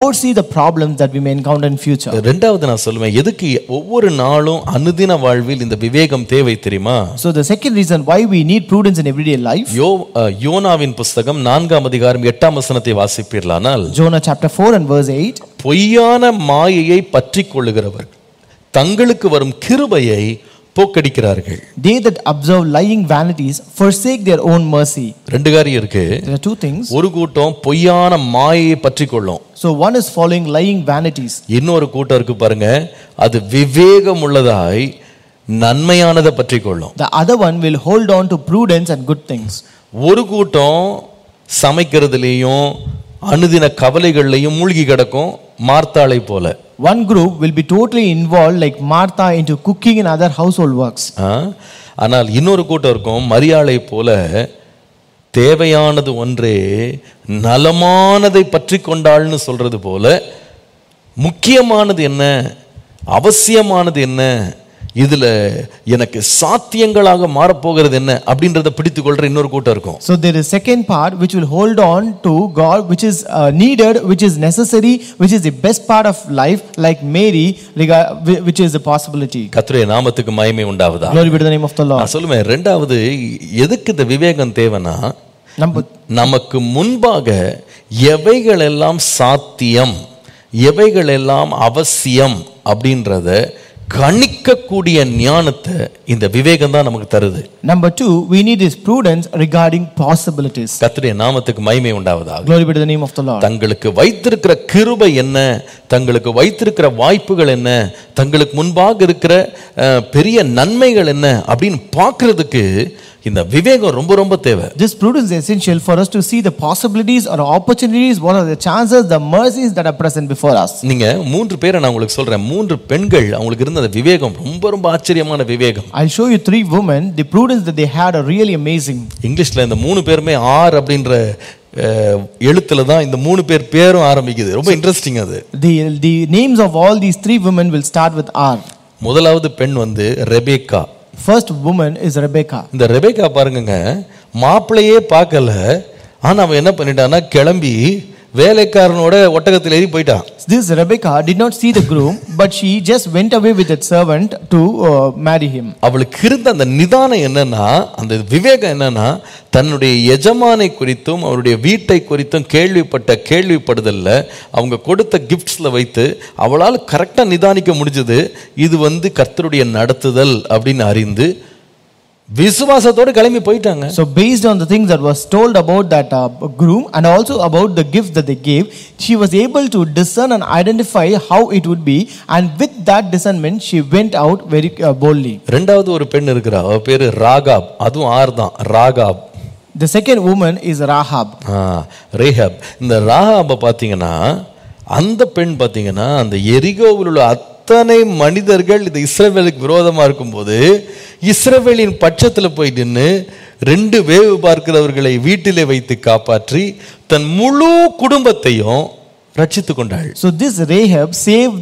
foresee the problems that we may encounter in future. ரெண்டாவது நான் சொல்லுவேன், எதுக்கு ஒவ்வொரு நாளும் அனுதின வாழ்வில் இந்த விவேகம் தேவை தெரியுமா? So the second reason why we need prudence in everyday life. யோனாவின் புஸ்தகம் 4ஆம் அதிகாரம் 8ஆம் வசனத்தை வாசிப்பீர்களானால், Jonah chapter 4 and verse 8. பொய்யான மாயையை பற்றிக் கொள்ளுகிறவர் தங்களுக்கு வரும் கிருபையை போக்கடிக்கிறார்கள். They that observe lying vanities forsake their own mercy. ரெண்டு காரியம் இருக்கு. There are two things. ஒரு கூட்டம் பொய்யான மாயையை பற்றிக் கொள்ளும். So one is following lying vanities. இன்னொரு கூட்டம் இருக்கு பாருங்க, அது விவேகம் உள்ளதாய் நன்மையானதை பற்றிக் கொள்ளும். The other one will hold on to prudence and good things. ஒரு கூட்டம் சமைக்கிறதுலேயும் அனுதின கவலைகள்லையும் மூழ்கி கிடக்கும், மார்த்தாளை போல. One group will be totally involved like Martha into cooking and other household works. ஆனால் இன்னொரு கூட்டம் இருக்கும், மரியாளை போல தேவையானது ஒன்றே நலமானதை பற்றி கொண்டாள்னு சொல்றது போல, முக்கியமானது என்ன, அவசியமானது என்ன, இதுல எனக்கு சாத்தியங்களாக மாறப்போகிறது என்ன அப்படின்றத பிடித்து கொள்ற இன்னொரு கூட்டம் இருக்கும். So there is second part which will hold on to God, which is needed, which is necessary, which is the best part of life, like Mary, which is a possibility. கர்த்தருடைய நாமத்துக்கு மகிமை உண்டாவதாக. Glory be to the name of the Lord. நான் சொல்லுவேன், ரெண்டாவது எதுக்கு இந்த விவேகம் தேவைன்னா, நமக்கு முன்பாக எவைகள் எல்லாம் சாத்தியம், எவைகள் எல்லாம் அவசியம் அப்படின்றத கணிக்கக்கூடிய ஞானத்தை இந்த விவேகம் தான் நமக்கு தருது. Number 2, we need this prudence regarding possibilities. கர்த்தருடைய நாமத்துக்கு மகிமை உண்டாவதாக. Glory be to the name of the Lord. தங்களுக்கு வைத்திருக்கிற கிருபை என்ன, தங்களுக்கு வைத்திருக்கிற வாய்ப்புகள் என்ன, தங்களுக்கு முன்பாக இருக்கிற பெரிய நன்மைகள் என்ன அப்படின்னு பார்க்கிறதுக்கு இந்த விவேகம் ரொம்ப ரொம்ப தேவை. This prudence is essential for us to see the possibilities or opportunities, what are the chances, the mercies that are present before us. நீங்க மூன்று பேரை நான் உங்களுக்கு சொல்றேன், மூன்று பெண்கள், அவங்களுக்கு இருந்த அந்த விவேகம் ரொம்ப ரொம்ப ஆச்சரியமான விவேகம். I'll show you 3 women, the prudence that they had are really amazing. இங்கிலீஷ்ல இந்த மூணு பேருமே ஆர் அப்படின்ற எழுத்துல தான் இந்த மூணு பேரும் ஆரம்பிக்குது. ரொம்ப இன்ட்ரெஸ்டிங் அது. The names of all these 3 women will start with R. முதலாவது பெண் வந்து Rebecca. First woman is Rebecca. இந்த ரெபேக்கா பாருங்க, மாப்பிள்ளையே பார்க்கல, ஆனா அவன் என்ன பண்ணிட்டான்னா கிளம்பி வேலைக்காரனோட ஒட்டகத்தில் ஏறி போயிட்டான். This Rebecca did not see the groom, but she just went away with that servant to marry him. அவளுக்கு இருந்த அந்த நிதானம் என்னன்னா, அந்த விவேகம் என்னன்னா, தன்னுடைய எஜமானை குறித்தும் அவருடைய வீட்டை குறித்தும் கேள்விப்படுதல்ல அவங்க கொடுத்த கிஃப்ட்ஸ்ல வைத்து அவளால் கரெக்டா நிதானிக்க முடிஞ்சது. இது கர்த்தருடைய நடத்துதல் அப்படின்னு அறிந்து விசுவாசத்தோட கிளம்பி போயிட்டாங்க. So based on the things that was told about that groom and also about the gifts that they gave, she was able to discern and identify how it would be, and with that discernment she went out very boldly. இரண்டாவது ஒரு பெண் இருக்கிறா, அவ பேரு ராகாப். அதுவும் R தான், Rahab. The second woman is Rahab. ரேஹாப். இந்த ராகாப பாத்தீங்கன்னா, அந்த பெண் பாத்தீங்கன்னா, அந்த எரிகோவில் உள்ள அத்தனை மனிதர்கள் இந்த இஸ்ரவேலுக்கு விரோதமா இருக்கும்போது இஸ்ரவேலின் பட்சத்தில் போய் நின்று 2 வேவு பார்க்கிறவர்களை வீட்டிலே வைத்து காப்பாற்றி தன் முழு குடும்பத்தையும் ரட்சித்து கொண்டாள். So this Rahab saved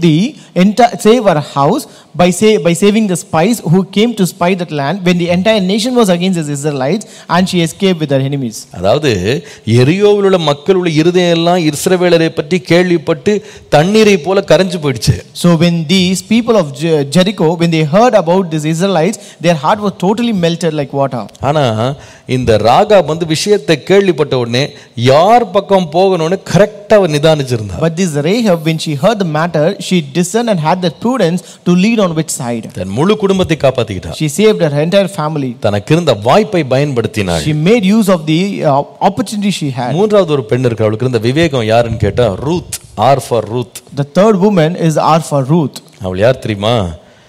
her house by saving the spies who came to spy that land when the entire nation was against the Israelites, and she escaped with her enemies. அதாவது எரியோவில் உள்ள மக்களுடைய இருதயம் எல்லாம் இஸ்ரவேலரை பற்றி கேள்விப்பட்டு தண்ணீரை போல கரைஞ்சு போயிடுச்சு. So when these people of Jericho, when they heard about these Israelites, their heart was totally melted like water. ஆனா இந்த ராகாப் விஷயத்தை கேள்விப்பட்ட உடனே யார் பக்கம் போகணும்னு கரெக்டா நிதானிச்சிருந்தா. But this Rahab, when she heard the matter, she discerned and had that prudence to lead on which side. தன் முழு குடும்பத்தை காப்பாத்திக்கிட்டா. She saved her entire family. தனக்கு இருந்த வாய்ப்பை பயன்படுத்தினாள். She made use of the opportunity she had. மூன்றாவது ஒரு பெண் இருக்கு, அவளுக்கு இருந்த விவேகம் யாருன்னு கேட்டா Ruth. R for Ruth. The third woman is R for Ruth. அவள் யார் தெரியுமா?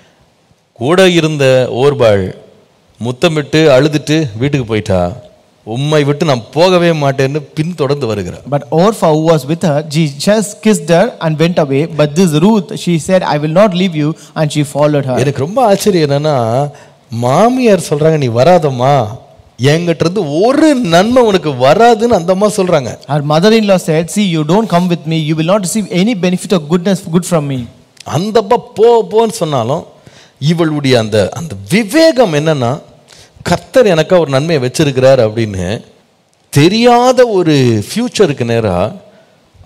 கூட இருந்த ஓர்பாள் முத்தமிட்டு அழுதுட்டு வீட்டுக்கு போயிட்டா. உம்மை விட்டு நான் போகவே மாட்டேன்னு பின் தொடர்ந்து வருகிறார். But Orpha, who was with her, she just kissed her and went away. But this Ruth, she said, I will not leave you, and she followed her. எனக்கு ரொம்ப ஆச்சரியம் என்னன்னா, மாமியார் சொல்றாங்க நீ வராதம்மா, என்கிட்ட இருந்து ஒரு நன்மை உனக்கு வராதுன்னு அந்த அம்மா சொல்றாங்க. Her mother-in-law said, see, you don't come with me, you will not receive any benefit or good from me. அந்த அப்பா போன்னு சொன்னாலும் இவளுடைய அந்த விவேகம் என்னன்னா, கர்த்தர் எனக்கா ஒரு நன்மையை வச்சிருக்கிறார் அப்படின்னு தெரியாத ஒரு ஃபியூச்சருக்கு நேரா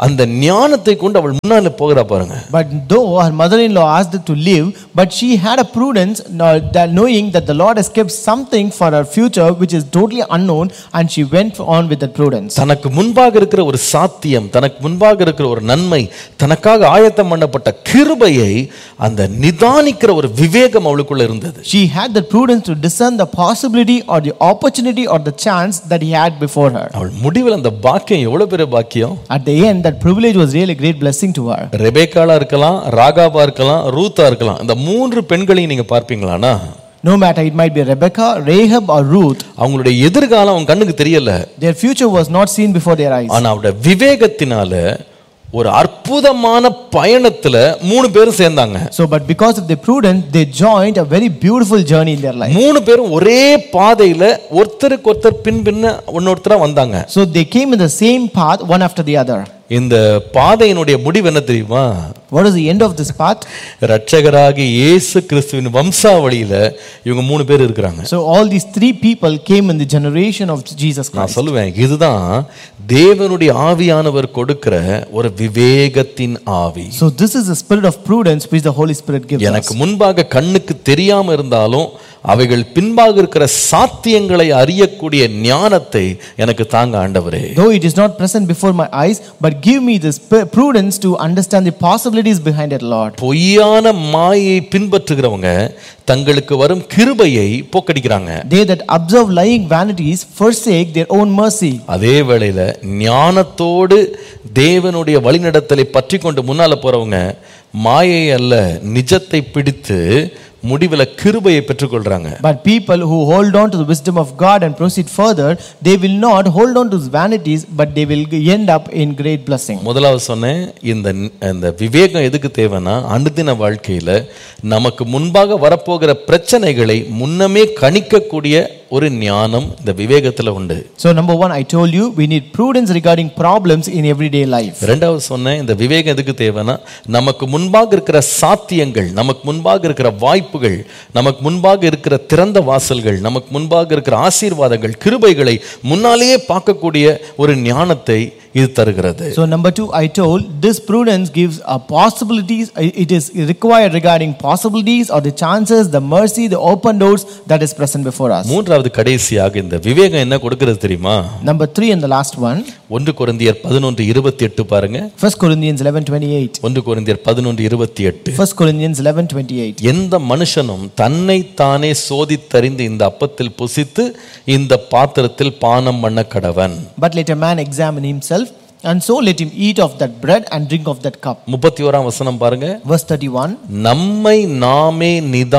அந்த ஞானத்தை கொண்டு அவள் முன்னால போகிறா பாருங்க. But though her mother-in-law asked her to leave, but she had a prudence, knowing that the Lord has kept something for her future which is totally unknown, and she went on with that prudence. தனக்கு முன்பாக இருக்கிற ஒரு சாத்தியம், தனக்கு முன்பாக இருக்கிற ஒரு நன்மை, தனக்காக ஆயத்தம் பண்ணப்பட்ட கிருபையை அந்த நிதானிக்கிற ஒரு விவேகம் அவளுக்குள்ள இருந்தது. She had the prudence to discern the possibility or the opportunity or the chance that he had before her. அவள் முடிவில் அந்த பாக்கியம் எவ்வளவு பெரிய பாக்கியம். At the end, that privilege was really a great blessing to her. ரெபேக்காளா இருக்கலாம், ராகாபா இருக்கலாம், ரூத்தா இருக்கலாம். இந்த மூன்று பெண்களையும் நீங்க பார்ப்பீங்களானா, no matter it might be Rebecca, Rahab or Ruth, அவங்களுடைய எதிர்காலம் அவங்க கண்ணுக்கு தெரியல. their future was not seen before their eyes. ஆனா அவருடைய விவேகத்தினால ஒரு அற்புதமான பயணத்துல மூணு பேரும் சேர்ந்தாங்க. So but because of their prudence, they joined a very beautiful journey in their life. மூணு பேரும் ஒரே பாதையில ஒருத்தருக்கு ஒருத்தர் பின்ன ஒன்னொருத்தரா வந்தாங்க. So they came in the same path, one after the other. இந்த பாதையினுடைய முடிவு என்ன தெரியுமா? What is the end of this path? இரட்சகராகிய இயேசு கிறிஸ்துவின் வம்சாவளியில இவங்க மூணு பேர் இருக்காங்க. So all these three people came in the generation of Jesus Christ. நான் சொல்லுவேன், இதுதான் தேவனுடைய ஆவியானவர் கொடுக்கிற ஒரு விவேகத்தின் ஆவி. So this is the spirit of prudence which the Holy Spirit gives us. எனக்கு முன்பாக கண்ணுக்கு தெரியாம இருந்தாலும் அவைகள் பின்பாக இருக்கிற சாத்தியங்களை அறியக்கூடிய ஞானத்தை எனக்கு தாங்க ஆண்டவரே. Though it is not present before my eyes, but give me this prudence to understand the possibilities behind it, Lord. பொய்யான மாயை பின்பற்றுகிறவங்க தங்களுக்கு வரும் கிருபையை போக்கடிக்கிறாங்க. They that observe lying vanities forsake their own mercy. அதே வேளையில ஞானத்தோடு தேவனுடைய வழிநடத்தலை பற்றி கொண்டு முன்னால போறவங்க மாயை அல்ல நிஜத்தை பிடித்து முடிவில் கிருபையை பெற்றுக்கொள்றாங்க. But people who hold on to the wisdom of God and proceed further, they will not hold on to vanities, but they will end up in great blessing. முதலாவது சொன்னேன், இந்த விவேகம் எதுக்கு தேவைன்னா, அனுதின வாழ்க்கையில நமக்கு முன்பாக வரப்போகிற பிரச்சனைகளை முன்னமே கணிக்கக்கூடிய ஒரு ஞானம் இந்த விவேகத்துல உண்டு. So number one, I told you we need prudence regarding problems in everyday life. இரண்டாவது சொன்னேன், இந்த விவேகம் எதுக்கு தேவைன்னா, நமக்கு முன்பாக இருக்கிற சாத்தியங்கள், நமக்கு முன்பாக இருக்கிற வாய்ப்புகள், நமக்கு முன்பாக இருக்கிற திறந்த வாசல்கள், நமக்கு முன்பாக இருக்கிற ஆசீர்வாதங்கள், கிருபைகளை முன்னாலேயே பார்க்கக்கூடிய ஒரு ஞானத்தை இது தருகிறது. So number two, I told this prudence gives possibilities. It is required regarding possibilities or the chances, the mercy, the open doors that is present before us. மூன்றாவது கடைசியாக இந்த விவேகம் என்ன கொடுக்கிறது தெரியுமா? Number three and the last one, 1 கொரிந்தியர் 11:28 பாருங்க. 1 Corinthians 11:28. 1 கொரிந்தியர் 11:28. 1 Corinthians 11:28. எந்த மனுஷனும் தன்னை தானே சோதித்தறிந்து இந்த அப்பத்தில் புசித்து இந்த பாத்திரத்தில் பானம் பண்ண கடவன். But let a man examine himself, and so let him eat of that bread and drink of that cup. 31ஆம் வசனம் பாருங்க. Verse 31. நம்மை நாமே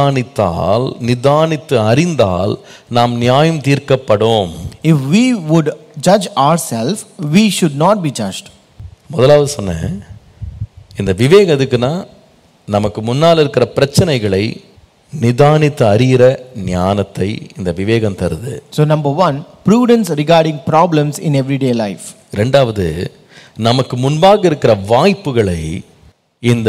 நிதானித்து அறிந்தால் நாம் நியாயம் தீர்க்கப்படும். If we would judge ourselves, we should not be judged. முதலாவது சொன்னேன், இந்த விவேகம் எதுக்குன்னா, நமக்கு முன்னால் இருக்கிற பிரச்சனைகளை நிதானித்து அறிகிற ஞானத்தை இந்த விவேகம் தருது. So number one, prudence regarding problems in everyday life. இரண்டாவது, நமக்கு முன்பாக இருக்கிற வாய்ப்புகளை இந்த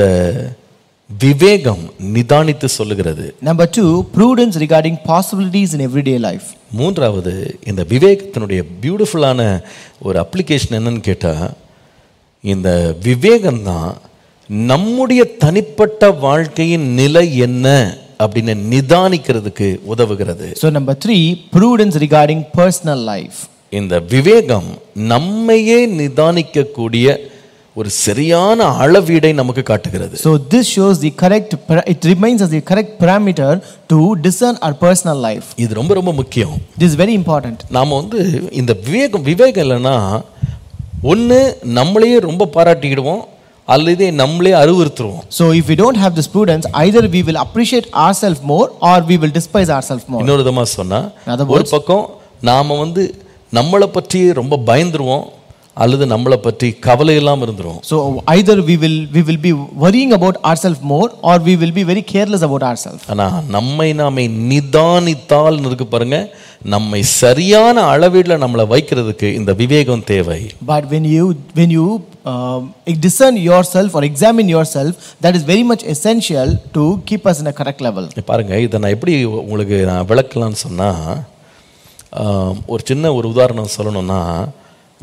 விவேகம் நிதானித்து சொல்லுகிறது. Number two, prudence regarding possibilities in everyday life. மூன்றாவது, இந்த விவேகத்தினுடைய பியூட்டிஃபுல்லான ஒரு அப்ளிகேஷன் என்னன்னு கேட்டா, இந்த விவேகம் தான் நம்முடைய தனிப்பட்ட வாழ்க்கையின் நிலை என்ன அப்படின்னு நிதானிக்கிறதுக்கு உதவுகிறது. So number three, prudence regarding personal life. இந்த விவேகம் நம்மையே நிதானிக்கக்கூடிய ஒரு சரியான அளவீடை நமக்கு காட்டுகிறது. So this shows the correct, it remains as the correct parameter to discern our personal life. இது ரொம்ப ரொம்ப முக்கியம். This is very important. நாம இந்த விவேகம் இல்லைன்னா, ஒன்று நம்மளையே ரொம்ப பாராட்டிக்கிடுவோம், அல்லது நம்மளே அறிவுறுத்துருவோம். So if we don't have this prudence, either we will appreciate ourselves more or we will despise ourselves more. இன்னொரு விதமா சொன்னா, ஒரு பக்கம் நாம நம்மளை பற்றி ரொம்ப பயந்துருவோம், அல்லது நம்மளை பற்றி கவலை இல்லாம இருந்துரும். So either we will be worrying about ourselves more or we will be very careless about ourselves. ஆனா நம்மை நாமே நிதானித்தால் இருக்கு பாருங்க, நம்மை சரியான அளவீடுல நம்மளை வைக்கிறதுக்கு இந்த விவேகம் தேவை. But when you discern yourself or examine yourself, that is very much essential to keep us in a correct level. பாருங்க, இதை நான் எப்படி உங்களுக்கு நான் விளக்கலாம்னு சொன்னா, ஒரு சின்ன ஒரு உதாரணம் சொல்லணும்னா,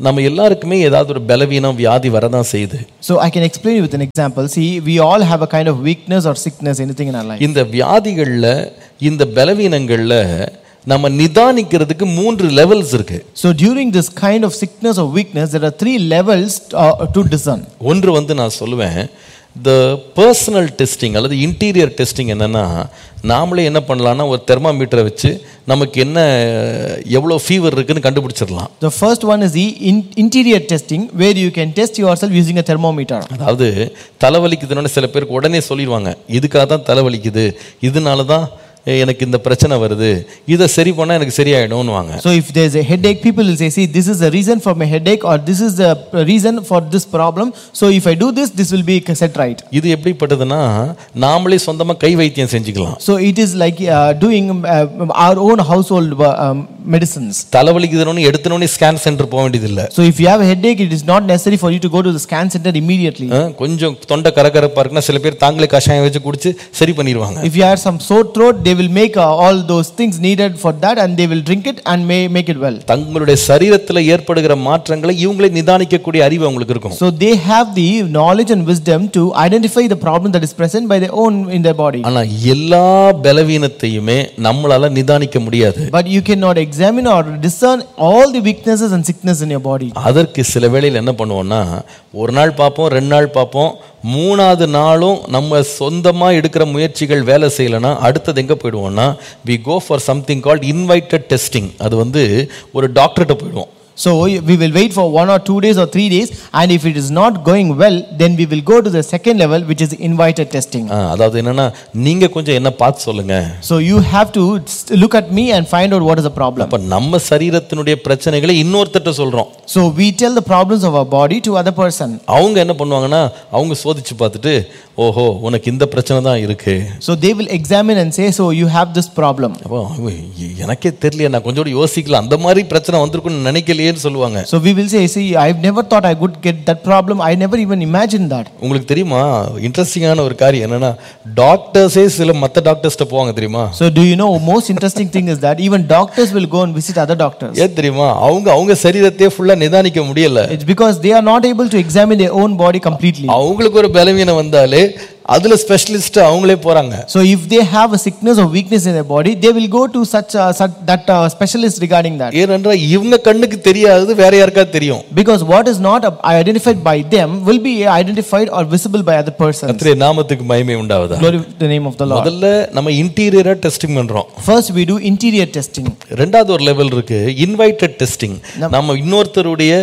நம்ம எல்லாருக்குமே ஏதாவது ஒரு பலவீனம் வியாதி வரதான் செய்யுது. So I can explain you with an example. See, we all have a kind of weakness or sickness, anything in our life. இந்த வியாதிகள்ல இந்த பலவீனங்கள்ல நம்ம நிதானிக்கிறதுக்கு 3 லெவல்ஸ் இருக்கு. So during this kind of sickness or weakness, there are 3 levels to discern. ஒன்று வந்து நான் சொல்லுவேன், the personal testing அல்லது interior testing. என்னன்னா, நாமளே என்ன பண்ணலாம்னா ஒரு தெர்மாமீட்டரை வச்சு நமக்கு என்ன எவ்வளோ ஃபீவர் இருக்குன்னு கண்டுபிடிச்சிடலாம். The first one is the interior testing, where you can test yourself using a thermometer. அதாவது தலைவலிக்குதுன்னு சில பேருக்கு உடனே சொல்லிடுவாங்க, இதுக்காக தான் தலைவலிக்குது, இதனால தான் எனக்கு இந்த பிரச்சனை வருது, இதை சரி பண்ணா எனக்கு சரியாயிடும்னுவாங்க. So if there is a headache, people will say, see, this is the reason for my headache, or this is the reason for this problem, so if I do this, this will be set right. இது எப்படிப்பட்டதுன்னா, நாமளே சொந்தமா கை வைத்தியம் செஞ்சுக்கலாம். So it is like doing our own household medicines. தலைவலிக்குதுன்னு எடுத்துனோனே scan centre போக வேண்டியது இல்ல. So if you have a headache, it is not necessary for you to go to the scan center immediately. கொஞ்சம் தொண்டை கரகரப்பா இருக்குன்னா சில பேர் தாங்களே கஷாயம் வச்சு குடிச்சு சரி பண்ணிடுவாங்க. If you have some sore throat, they will make all those things needed for that, and they will drink it and make it well. தங்களுடைய சரீரத்துல ஏற்படுகிற மாற்றங்களை இவங்களே நிதானிக்கக்கூடிய அறிவு அவங்களுக்கு இருக்கும். So they have the knowledge and wisdom to identify the problem that is present by their own in their body. ஆனா எல்லா பலவீனத்தையுமே நம்மளால நிதானிக்க முடியாது. But you cannot examine or discern all the weaknesses and sickness in your body. அதற்கு சில வேளையில் என்ன பண்ணுவோம்னா, ஒரு நாள் பார்ப்போம், 2 நாள் பார்ப்போம், 3ஆவது நாளும் நம்ம சொந்தமா எடுக்கிற முயற்சிகள் வேலை செய்யலைன்னா அடுத்தது எங்க போயிடுவோம்னா, we go for something called invited testing. அது வந்து ஒரு டாக்டர்கிட்ட போயிடுவோம். So we will wait for 1 or 2 days or 3 days, and if it is not going well, then we will go to the second level, which is invited testing. அதாவது என்னன்னா, நீங்க கொஞ்சம் என்ன பார்த்து சொல்லுங்க. So you have to look at me and find out what is the problem. அப்ப நம்ம சரீரத்தினுடைய பிரச்சனைகளை இன்னொருத்தட்ட சொல்றோம். So we tell the problems of our body to other person. அவங்க என்ன பண்ணுவாங்கன்னா, அவங்க சோதிச்சு பார்த்துட்டு, ஓஹோ உனக்கு இந்த பிரச்சனை தான் இருக்கு. So they will examine and say, so you have this problem. அப்போ எனக்கே தெரியல, நான் கொஞ்சம் யோசிக்கலாம், அந்த மாதிரி பிரச்சனை வந்திருக்குன்னு நினைக்கலையேன்னு சொல்லுவாங்க. So we will say, see, I've never thought I would get that problem. I never even imagined that. உங்களுக்கு தெரியுமா, இன்ட்ரெஸ்டிங்கான ஒரு காரியம் என்னன்னா, டாக்டர்ஸே சில மற்ற டாக்டர்ஸ்ட்ட போவாங்க தெரியுமா? So do you know, most interesting thing is that even doctors will go and visit other doctors. ஏன் தெரியுமா, அவங்க சரீரத்தையே ஃபுல்லா நிதானிக்க முடியல. It's because they are not able to examine their own body completely. அவங்களுக்கு ஒரு பலவீனம் வந்தாலே அதுல ஸ்பெஷலிஸ்ட் அவங்களே போறாங்க. So if they have a sickness or weakness in their body, they will go to such that specialist regarding that. ஏனென்றா இவங்க கண்ணுக்கு தெரியாதது வேற யாருக்காவது தெரியும். Because what is not identified by them will be identified or visible by other persons. கர்த்தருடைய நாமத்துக்கு மகிமை உண்டாவதா. Glory to the name of the Lord. முதல்ல நம்ம இன்டீரியரா டெஸ்டிங் பண்றோம். First we do interior testing. ரெண்டாவது ஒரு லெவல் இருக்கு, இன்வைட்டட் டெஸ்டிங். நம்ம இன்னொருத்தருடைய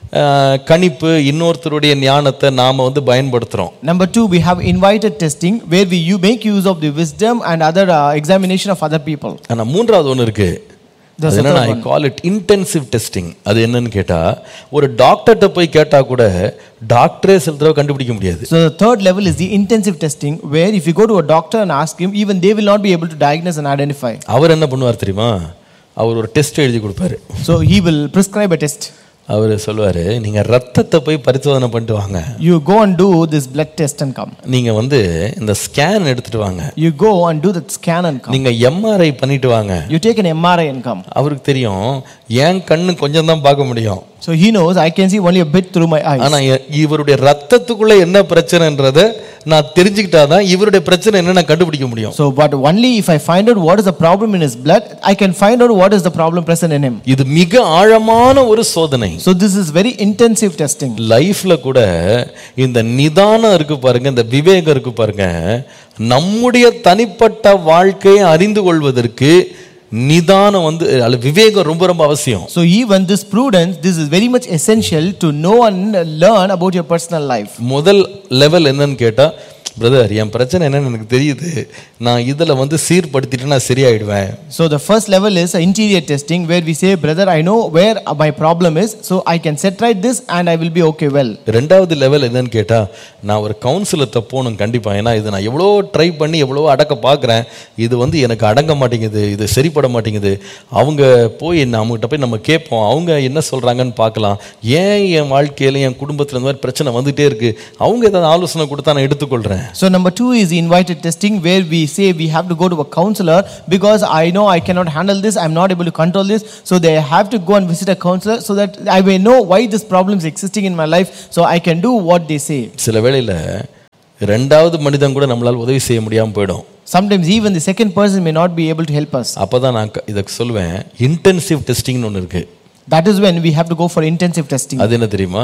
கணிப்பு, இன்னொருத்தருடைய ஞானத்தை நாம வந்து பயன்படுத்துறோம். Number 2, we have invited testing, where you make use of the wisdom and other examination of other people. ஆனா மூன்றாவது ஒன்று இருக்கு, என்னன்னா I call it intensive testing. அது என்னன்னு கேட்டா, ஒரு டாக்டர்கிட்ட போய் கேட்டா கூட டாக்டரே சில தடவை கண்டுபிடிக்க முடியாது. So the third level is the intensive testing, where if you go to a doctor and ask him, even they will not be able to diagnose and identify. அவர் என்ன பண்ணுவார் தெரியுமா, அவர் ஒரு டெஸ்ட் எழுதி கொடுப்பாரு. So he will prescribe a test. அவர் சொல்லுவாரு, நீங்க ரத்தத்தை போய் பரிசோதனை பண்ணிட்டு வாங்க. You go and do this blood test and come. நீங்க வந்து இந்த ஸ்கேன் எடுத்துட்டு வாங்க. You go and do that scan and come. நீங்க MRI பண்ணிட்டு வாங்க. You take an MRI and come. அவருக்கு தெரியும், என் கண்ணு கொஞ்சம் தான் பார்க்க முடியும். So he knows I can see only a bit through my eyes. ஆனா இவருடைய ரத்தத்துக்குள்ள என்ன பிரச்சனைன்றதை நான் தெரிஞ்சுக்கிட்டாதான் இவருடைய பிரச்சனை என்ன நான் கண்டுபிடிக்க முடியும். So but only if I find out what is the problem in his blood, I can find out what is the problem present in him. இது மிக ஆழமான ஒரு சோதனை. So this is very intensive testing. லைஃப்ல கூட இந்த நிதானம் இருக்கு பாருங்க, இந்த விவேகம் இருக்கு பாருங்க, நம்முடைய தனிப்பட்ட வாழ்க்கையை அறிந்து கொள்வதற்கு நிதானம் வந்து விவேகம் ரொம்ப ரொம்ப அவசியம். So even this prudence, this is very much essential to know and learn about your personal life. முதல் லெவல் என்னன்னு கேட்டா, பிரதர் என் பிரச்சனை என்னன்னு எனக்கு தெரியுது, நான் இதில் வந்து சீர்படுத்திட்டு நான் சரியாயிடுவேன். So the first level is interior testing, where we say, brother, I know where my problem is, so I can set right this and I will be okay well. ரெண்டாவது லெவல் என்னன்னு கேட்டா, நான் ஒரு கவுன்சிலர்கிட்ட போகணும் கண்டிப்பா. ஏன்னா இது நான் எவ்வளோ ட்ரை பண்ணி எவ்வளோ அடக்க பார்க்குறேன், இது வந்து எனக்கு அடங்க மாட்டேங்குது, இது சரிப்பட மாட்டேங்குது. அவங்க போய் அவங்ககிட்ட போய் நம்ம கேட்போம், அவங்க என்ன சொல்றாங்கன்னு பார்க்கலாம். ஏன் என் வாழ்க்கையில என் குடும்பத்தில் இந்த மாதிரி பிரச்சனை வந்துட்டே இருக்கு, அவங்க ஏதாவது ஆலோசனை கொடுத்தா நான் எடுத்துக்கொள்றேன். So number 2 is the invited testing, where we say we have to go to a counselor because I know I cannot handle this, I'm not able to control this, so they have to go and visit a counselor so that I may know why this problem is existing in my life, so I can do what they say. சில வேளையில இரண்டாவது மனிதன் கூட நம்மளால உதவி செய்ய முடியாம போயிடும். Sometimes even the second person may not be able to help us. அப்பதான் நான் இத சொல்வேன், இன்டென்சிவ் டெஸ்டிங்னு ஒன்னு இருக்கு. That is when we have to go for intensive testing. அது என்ன தெரியுமா?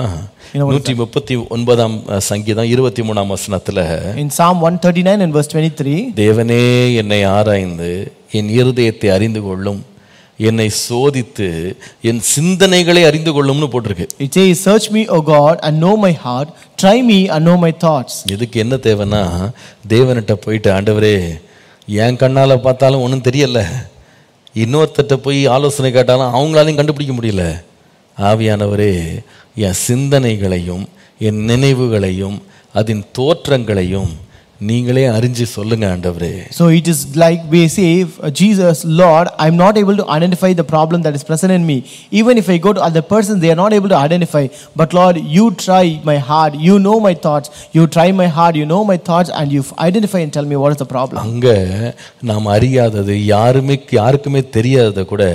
139ஆம் சங்கீதம் 23ஆம் வசனத்துல in Psalm 139 and verse 23, தேவனே என்னை ஆராய்ந்து என் இருதயத்தை அறிந்து கொள்ளும், என்னை சோதித்து என் சிந்தனைகளை அறிந்து கொள்ளும்னு போட்டிருக்கு. It says, search me O God and know my heart, try me and know my thoughts. இதுக்கு என்ன தேவைன்னா, தேவன்கிட்ட போயிட்டு ஆண்டவரே என் கண்ணால பார்த்தாலும் ஒன்றும் தெரியல, இன்னொருத்தட்ட போய் ஆலோசனை கேட்டாலும் அவங்களாலையும் கண்டுபிடிக்க முடியல, ஆவியானவரே என் சிந்தனைகளையும் என் நினைவுகளையும் அதன் தோற்றங்களையும் நீங்களே அறிஞ்சு சொல்லுங்க ஆண்டவரே. So it is like we say, Jesus, Lord, I'm not able to identify the problem that is present in me. Even if I go to other persons, they are not able to identify. But Lord, you try my heart, you know my thoughts, you try my heart, you know my thoughts, and you identify and tell me what is the problem. அங்க நாம் அறியாதது, யாருக்குமே தெரியாதது கூட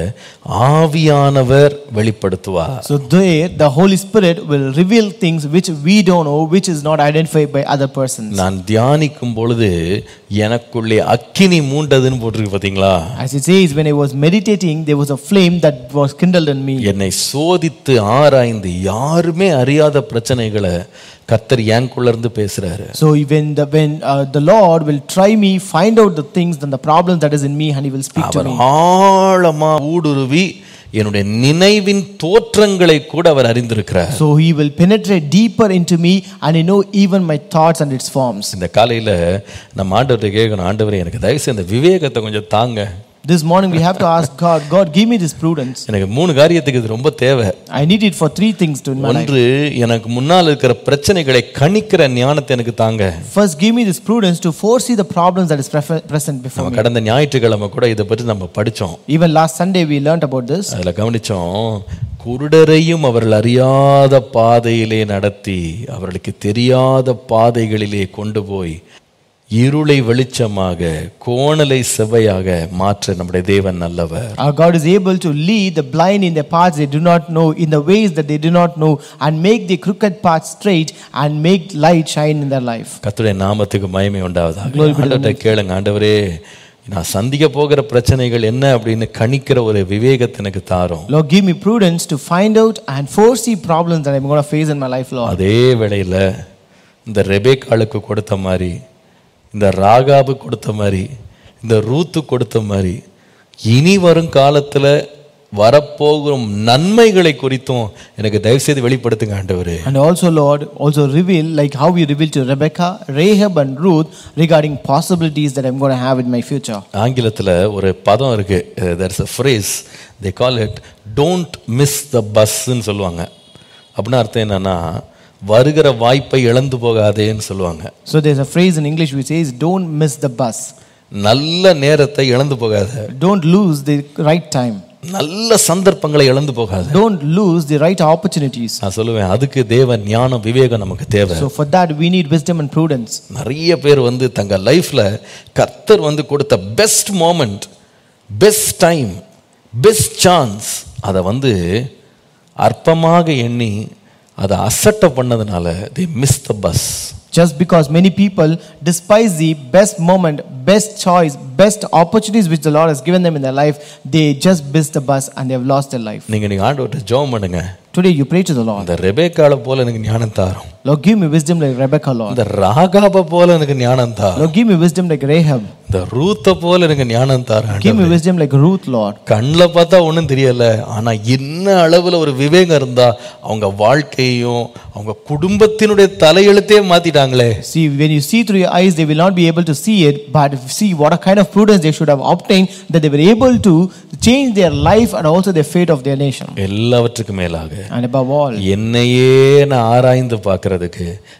ஆவியானவர் வெளிப்படுத்துவார். So there the Holy Spirit will reveal things which we don't know, which is not identified by other persons. நான் தியானிக்கும் பொழுது எனக்குள்ளே அக்கினி மூண்டதுன்னு போட்டிருக்கு பாத்தீங்களா? As it says, when I was meditating, there was a flame that was kindled in me. என்னை சோதித்து ஆராய்ந்து யாருமே அறியாத பிரச்சனைகளை கர்த்தர் எனக்குள்ள இருந்து பேசுறாரு. So when the Lord will try me, find out the things and the problems that is in me, and he will speak to me. ஆழமா ஊடுருவி என்னுடைய நினைவின் தோற்றங்களை கூட அவர் அறிந்திருக்கிறார். So he will penetrate deeper into me and he know even my thoughts and its forms. இந்த காலையில நம்ம ஆண்டவரை கேட்கணும், ஆண்டவரே எனக்கு தயவு செய்து இந்த விவேகத்தை கொஞ்சம் தாங்க. This morning we have to ask God, God, give me this prudence. எனக்கு 3 காரியத்துக்கு இது ரொம்ப தேவை. I need it for 3 things to in my life. ஒன்று, எனக்கு முன்னால் இருக்கிற பிரச்சனைகளை கணிக்கிற ஞானத்தை எனக்கு தாங்க. First, give me this prudence to foresee the problems that is present before me. கடந்த ஞாயிற்றுக்கிழமை கூட இதை பற்றி நம்ம படிச்சோம். Even last Sunday we learned about this. அதுல கவனிச்சோம், குருடரையும் அவர்கள் அறியாத பாதையிலே நடத்தி அவர்களுக்கு தெரியாத பாதைகளிலே கொண்டு போய் இருளை வெளிச்சமாக கோணலை செவ்வையாக மாற்ற நம்முடைய தேவன் நல்லவர். Our God is able to lead the blind in the paths they do not know, in the ways that they do not know, and make the crooked paths straight and make light shine in their life. கர்த்தருடைய நாமத்துக்கு மகிமை உண்டாவதாக. ஆண்டவரே கேளுங்க, ஆண்டவரே நான் சந்திக்க போகிற பிரச்சனைகள் என்ன அப்படின்னு கணிக்கிற ஒரு விவேகத்தை எனக்கு தாரும். Lord, give me prudence to find out and foresee problems that I'm going to face in my life, Lord. அதே வேளையில இந்த ரெபெக்காளுக்கு கொடுத்த மாதிரி, இந்த ராகாபு கொடுத்த மாதிரி, இந்த ரூத்து கொடுத்த மாதிரி, இனி வரும் காலத்துல வரப்போகும் நன்மைகளை குறித்தும் எனக்கு தயவு செய்து வெளிப்படுத்துங்க ஆண்டவரே. And also Lord, also reveal like how you revealed to Rebecca, Rahab and Ruth regarding possibilities that I'm going to have in my future. ஆங்கிலத்துல ஒரு பதம் இருக்கு, there's a phrase, they call it don't miss the bus ன்னு சொல்லுவாங்க. அப்படின்னா அர்த்தம் என்னன்னா, வருகிற வாய்ப்பை இழந்து போகாதேன்னு சொல்லுவாங்க. So there's a phrase in English which says don't miss the bus. நல்ல நேரத்தை இழந்து போகாத. Don't lose the right time. நல்ல சந்தர்ப்பங்களை இழந்து போகாத. Don't lose the right opportunities. நான் சொல்லுவேன், அதுக்கு தேவன் ஞானம் விவேகம் நமக்கு தேவை. So for that we need wisdom and prudence. நிறைய பேர் தங்க லைஃப்ல கர்த்தர் கொடுத்த best moment, best time, best chance அதை அற்பமாக எண்ணி அதை அசட்ட பண்ணதுனால they miss the bus. Just because many people despise the best moment, best choice, best opportunities which the Lord has given them in their life, they just miss the bus and they have lost their life. நீங்க ஆண்டவர்ட்ட ஜெபம் பண்ணுங்க. Today you pray to the Lord. இந்த ரெபெக்காளை போல எனக்கு ஞானம் தாரும். Lord, give me wisdom like Rebecca, Lord. இந்த ராகாப போல எனக்கு ஞானம் தாரும். Lord, give me wisdom like Rahab. இந்த ரூத்த போல எனக்கு ஞானம் தாரும். Give me wisdom like Ruth, Lord. கண்ணுல பார்த்தா ஒண்ணும் தெரியல, ஆனா என்ன அளவுல ஒரு விவேகம் இருந்தா அவங்க வாழ்க்கையையும் அவங்க குடும்பத்தினுடைய தலையெழுத்தே மாத்திட்டாங்களே. See, when you see through your eyes, they will not be able to see it, but see what a kind of prudence they should have obtained, that they were able to change their life and also the fate of their nation. எல்லாவற்றுக்கும் மேலாக And above all, என்னையே நான் ஆராய்ந்து பார்க்கிறதுக்கு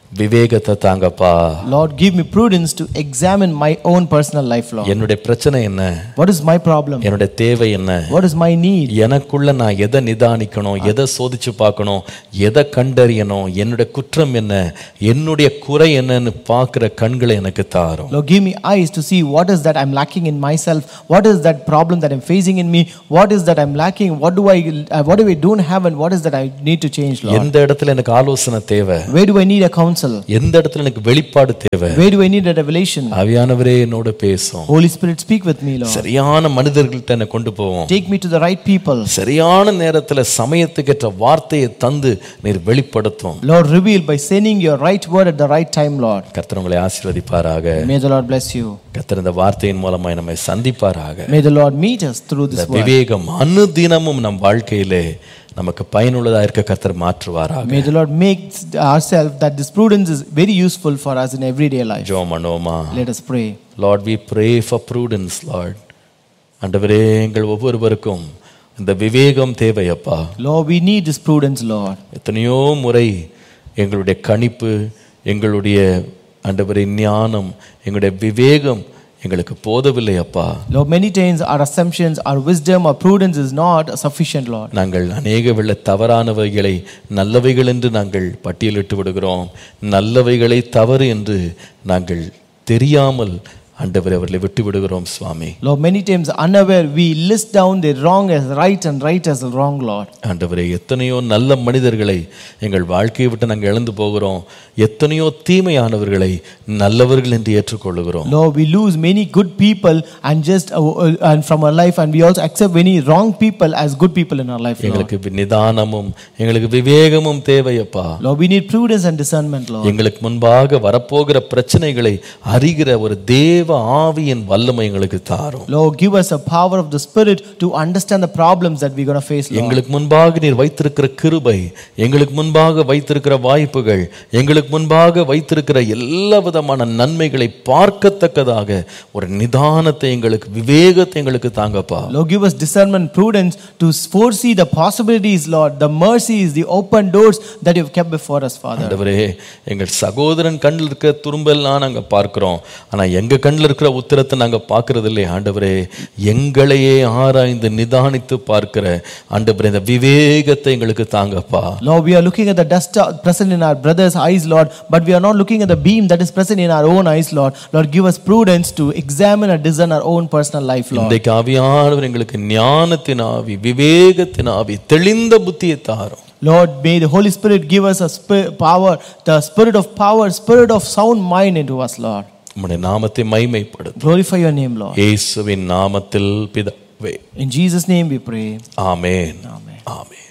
விவேகத்தை தாங்கப்பா. Lord, give me prudence to examine my own personal life, Lord. என்னுடைய பிரச்சனை என்ன? What is my problem? என்னுடைய தேவை என்ன? What is my need? எனக்குள்ள நான் எதை நிதானிக்கணும், எதை சோதிச்சு பார்க்கணும், எதை கண்டறியணும், என்னுடைய குற்றம் என்ன, என்னுடைய குறை என்னன்னு பார்க்கிற கண்களை எனக்கு தாரும். Lord, give me eyes to see what is that I'm lacking in myself, what is that problem that I'm facing in me, what is that I'm lacking, what do I don't have, and what is that I need to change, Lord. எந்த இடத்துல எனக்கு ஆலோசனை தேவை? Where do I need a counsel? எந்த இடத்துல எனக்கு வெளிப்பாடு தேவை? Where do I need a revelation? ஆவியானவரே என்னோட பேசும். Holy Spirit, speak with me, Lord. சரியான மனிதர்கள்ட்ட என்னை கொண்டு போவோம். Take me to the right people. சரியான நேரத்துல சமயத்துக்கேற்ற வார்த்தையை தந்து நீர் வெளிப்படுத்தும். Lord, reveal by sending your right word at the right time, Lord. கர்த்தர் உங்களை ஆசீர்வதிப்பாராக. May the Lord bless you. கர்த்தர் இந்த வார்த்தையின் மூலமாய் நம்மை சந்திப்பாராக. May the Lord meet us through this word. விவேகம் அனுதினமும் நம் வாழ்க்கையிலே நமக்கு பயனுள்ளதா இருக்க கர்த்தர் மாற்றுவாராக. May the Lord make ourselves that this prudence is very useful for us in everyday life. ஜெபம் பண்ணுவோமா? Let us pray. Lord, we pray for prudence, Lord. ஆண்டவரே, எங்கள் ஒவ்வொருவருக்கும் இந்த விவேகம் தேவையப்பா. Lord, we need this prudence, Lord. எத்தனையோ முறை எங்களுடைய கணிப்பு, எங்களுடைய ஆண்டவரே ஞானம், எங்களுடைய விவேகம் எங்களுக்கு போதவில்லை அப்பா. Lord, many times our assumptions, our wisdom, our prudence is not sufficient, Lord. நாங்கள் அநேக வேளை தவறானவைகளை நல்லவைகள் என்று நாங்கள் பட்டியலிட்டு விடுகிறோம். நல்லவைகளை தவறு என்று நாங்கள் தெரியாமல் ஆண்டவரே அவர்களை விட்டு விடுகிறோம் சுவாமி. Lord, many times unaware we list down the wrong as right and right as wrong, Lord. ஆண்டவரே, எத்தனையோ நல்ல மனிதர்களை எங்கள் வாழ்க்கையை விட்டு நாங்கள் இழந்து போகிறோம். எத்தனையோ தீமையானவர்களை நல்லவர்கள் என்று ஏற்றுக்கொள்கிறோம். Lord, we lose many good people and just and from our life, and we also accept many wrong people as good people in our life, Lord. எங்களுக்கு நிதானமும் எங்களுக்கு விவேகமும் தேவையப்பா. Lord, we need prudence and discernment, Lord. எங்களுக்கு முன்பாக வரப்போகிற பிரச்சனைகளை அறிகிற ஒரு தேவ ஆவியின் வல்லமை எங்களுக்கு தாரும். Lord, give us a power of the Spirit to understand the problems that we're going to face, Lord. எங்களுக்கு முன்பாக நீர் வைத்திருக்கிற கிருபை, எங்களுக்கு முன்பாக வைத்திருக்கிற வாய்ப்புகள், எங்களுக்கு முன்பாக வைத்திருக்கிற எல்லா விதமான நன்மைகளை பார்க்கத்தக்கதாக ஒரு நிதானத்தை எங்களுக்கு, விவேகத்தை எங்களுக்கு தாங்கப்பா. Lord, give us discernment, prudence to foresee the possibilities, Lord, the mercies, the open doors that you've kept before us, Father. ஆண்டவரே, எங்கள் சகோதரன் கண்ணில் இருக்கிற துரும்பெல்லாம் நாங்க பார்க்கிறோம். ஆனா எங்க கண்ணில் இருக்கிற உத்திரத்தை நாங்க பார்க்கறது இல்லை. ஆண்டவரே, எங்களையே ஆராய்ந்து நிதானித்து பார்க்கிற ஆண்டவரே இந்த விவேகத்தை எங்களுக்கு தாங்கப்பா. Lord, we are looking at the dust present in our brother's eyes, Lord, but we are not looking at the beam that is present in our own eyes, Lord. Lord, give us prudence to examine and discern our own personal life, Lord. இன்றைக்கு ஆவியானவர் எங்களுக்கு ஞானத்தின் ஆவி, விவேகத்தின் ஆவி, தெளிந்த புத்தியை தாரும். Lord, may the Holy Spirit give us a power, the spirit of power, spirit of sound mind into us, Lord. உம்முடைய நாமத்தை மகிமைப்படுத்தும். Glorify your name, Lord. இயேசுவின் நாமத்தில் பிதாவே. In Jesus' name we pray. Amen. Amen. Amen.